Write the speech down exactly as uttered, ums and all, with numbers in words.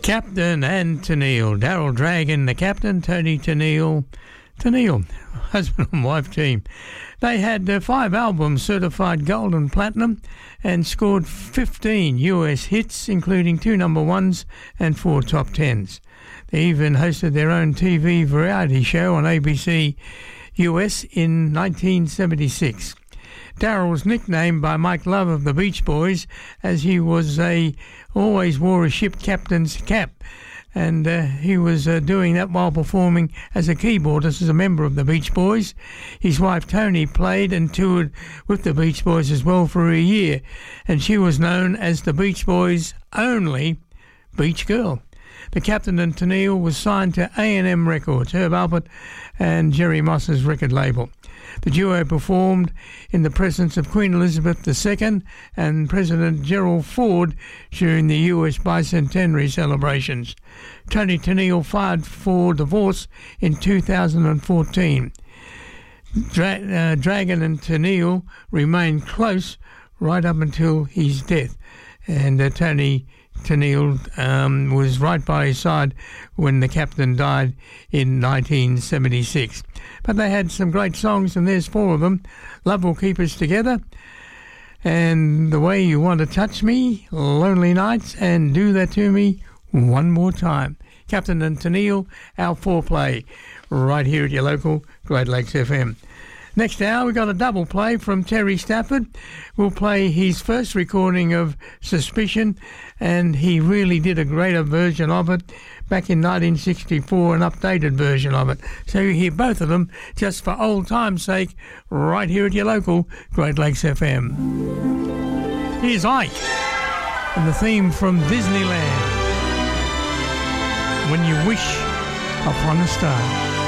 Captain and Tennille. Daryl Dragon, the captain, Tony Tennille. Tennille, husband and wife team. They had uh, five albums certified gold and platinum and scored fifteen U S hits, including two number ones and four top tens. They even hosted their own T V variety show on A B C U S in nineteen seventy-six. Daryl was nicknamed by Mike Love of the Beach Boys as he was a always wore a ship captain's cap, and uh, he was uh, doing that while performing as a keyboardist as a member of the Beach Boys. His wife Toni played and toured with the Beach Boys as well for a year, and she was known as the Beach Boys' only beach girl. The Captain and Tennille was signed to A and M Records, Herb Alpert and Jerry Moss's record label. The duo performed in the presence of Queen Elizabeth the Second and President Gerald Ford during the U S bicentenary celebrations. Toni Tennille filed for divorce in two thousand fourteen. Dra- uh, Dragon and Tennille remained close right up until his death, and uh, Toni Tennille um, was right by his side when the captain died in nineteen seventy-six. But they had some great songs, and there's four of them. Love Will Keep Us Together, and The Way You Want to Touch Me, Lonely Nights, and Do That To Me One More Time. Captain and Tennille, our foreplay, right here at your local Great Lakes F M. Next hour, we got a double play from Terry Stafford. We'll play his first recording of Suspicion, and he really did a greater version of it back in nineteen sixty-four, an updated version of it. So you hear both of them just for old time's sake right here at your local Great Lakes F M. Here's Ike and the theme from Disneyland, When You Wish Upon a Star.